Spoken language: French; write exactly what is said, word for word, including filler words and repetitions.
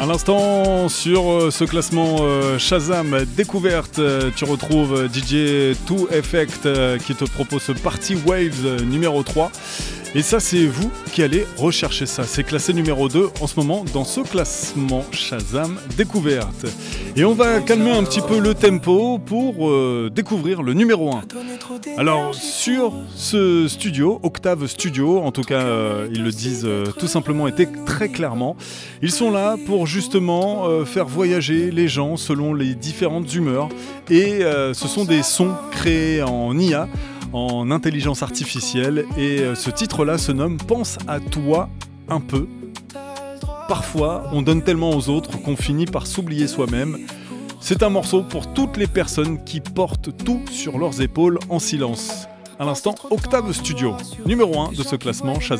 À l'instant, sur euh, ce classement euh, Shazam découverte, euh, tu retrouves D J deux Effect euh, qui te propose ce Party Waves euh, numéro trois. Et ça, c'est vous qui allez rechercher ça. C'est classé numéro deux en ce moment dans ce classement Shazam découverte. Et on va calmer un petit peu le tempo pour euh, découvrir le numéro un. Alors, sur ce studio, Octave Studio, en tout cas, euh, ils le disent euh, tout simplement et très clairement, ils sont là pour justement euh, faire voyager les gens selon les différentes humeurs. Et euh, ce sont des sons créés en I A, en intelligence artificielle, et euh, ce titre-là se nomme « Pense à toi un peu ». Parfois, on donne tellement aux autres qu'on finit par s'oublier soi-même. C'est un morceau pour toutes les personnes qui portent tout sur leurs épaules en silence. À l'instant, Octave Studio, numéro un de ce classement Shazam.